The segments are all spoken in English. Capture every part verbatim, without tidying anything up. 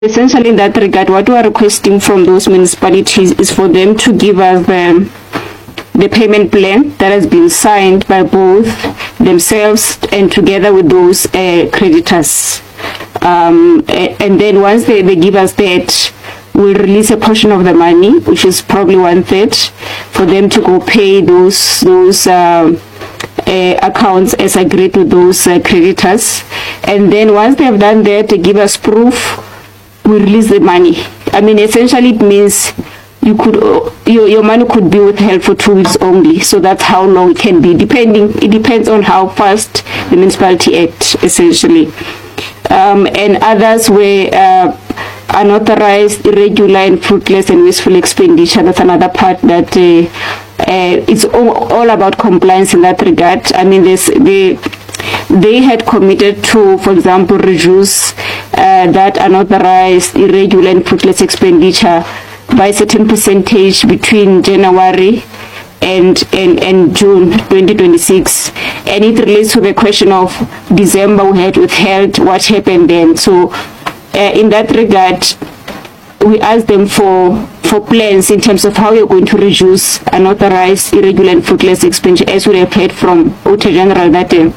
essentially in that regard, what we are requesting from those municipalities is for them to give us the, the payment plan that has been signed by both themselves and together with those uh, creditors. Um, and then once they, they give us that, we'll release a portion of the money, which is probably one third, for them to go pay those those uh, uh, accounts as agreed with those uh, creditors. And then once they have done that, they give us proof, we release the money. I mean, essentially it means you could uh, your, your money could be withheld for two weeks only. So that's how long it can be, depending. It depends on how fast the municipality acts, essentially. Um, and others were uh, unauthorized, irregular, and fruitless and wasteful expenditure. That's another part that uh, uh, it's all, all about compliance in that regard. I mean, there's they they had committed to, for example, reduce uh, that unauthorized, irregular, and fruitless expenditure by a certain percentage between January and and and June twenty twenty-six, and it relates to the question of December we had withheld, what happened then. So uh, in that regard, we asked them for for plans in terms of how you're going to reduce unauthorized, irregular, and fruitless expenditure, as we have heard from Auditor General that uh,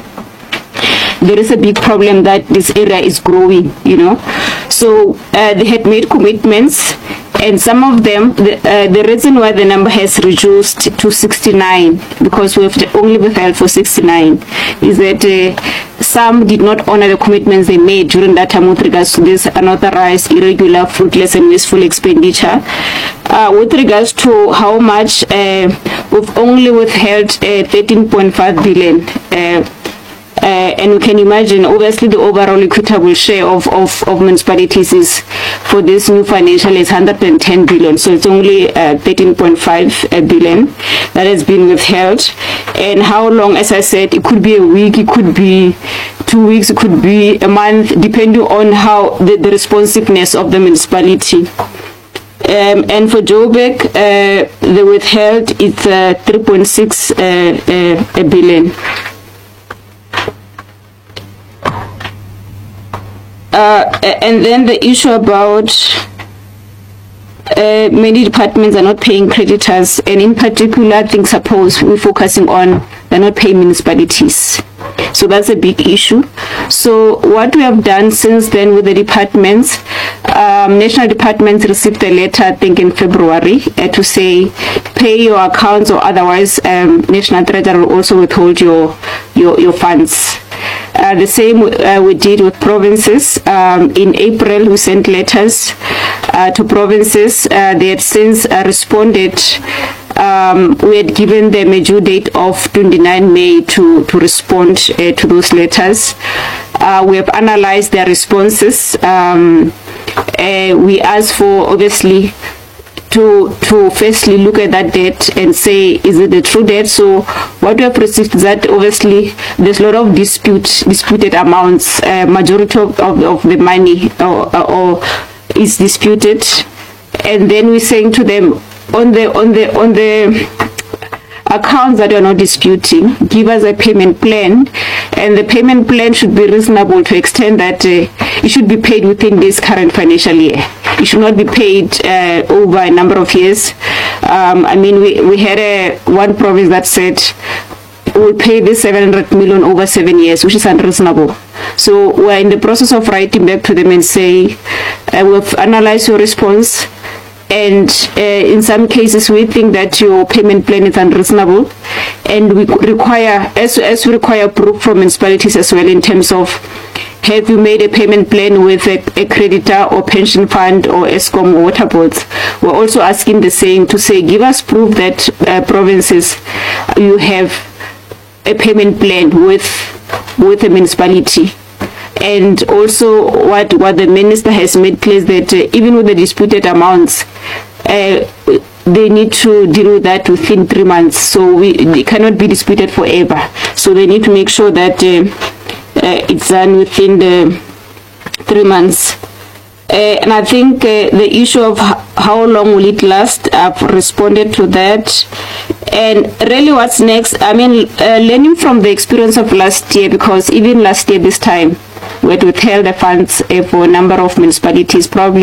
there is a big problem that this area is growing, you know. So uh, they had made commitments, and some of them, the, uh, the reason why the number has reduced to sixty-nine, because we have only withheld for sixty-nine, is that uh, some did not honor the commitments they made during that time with regards to this unauthorized, irregular, fruitless, and wasteful expenditure. Uh, with regards to how much, uh, we've only withheld uh, thirteen point five billion. Uh, Uh, and you can imagine, obviously, the overall equitable share of, of, of municipalities is, for this new financial, is one hundred ten billion. So it's only uh, thirteen point five billion that has been withheld. And how long, as I said, it could be a week, it could be two weeks, it could be a month, depending on how the, the responsiveness of the municipality. Um, and for Joburg, uh, the withheld is uh, three point six uh, uh, billion. Uh, and then the issue about uh, many departments are not paying creditors, and in particular, I think suppose we're focusing on they're not paying municipalities. So that's a big issue. So what we have done since then with the departments, um, national departments received a letter, I think in February, uh, to say pay your accounts, or otherwise um, National Treasury will also withhold your your, your funds. Uh, the same uh, we did with provinces. Um, in April, we sent letters uh, to provinces. Uh, they had since uh, responded. Um, we had given them a due date of twenty-ninth May to, to respond uh, to those letters. Uh, we have analyzed their responses. Um, uh, we asked for, obviously, to to firstly look at that debt and say, is it the true debt? So what we have received is that obviously there's a lot of dispute, disputed amounts. Uh, majority of, of, of the money or, or is disputed, and then we're saying to them, on the on the on the accounts that you're not disputing, give us a payment plan, and the payment plan should be reasonable to extend that uh, it should be paid within this current financial year. It should not be paid uh, over a number of years. Um, I mean, we, we had a one province that said we'll pay this seven hundred million over seven years, which is unreasonable. So we're in the process of writing back to them and say, uh, we've analyzed your response, and uh, in some cases we think that your payment plan is unreasonable, and we require, as, as we require proof from municipalities as well, in terms of, have you made a payment plan with a, a creditor or pension fund or ESCOM or water boards? We're also asking the same, to say, give us proof that uh, provinces, you have a payment plan with with a municipality. And also what, what the minister has made clear is that uh, even with the disputed amounts, uh, they need to deal with that within three months. So we, it cannot be disputed forever. So they need to make sure that uh, uh, it's done within the three months. Uh, and I think uh, the issue of how long will it last, I've responded to that. And really what's next, I mean, uh, learning from the experience of last year, because even last year this time, we had withheld the funds uh, for a number of municipalities, probably